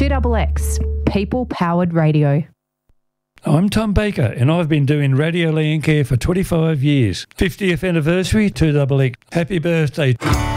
2XX, people-powered radio. I'm Tom Baker, and I've been doing Radio Landcare for 25 years. 50th anniversary, 2XX. Happy birthday.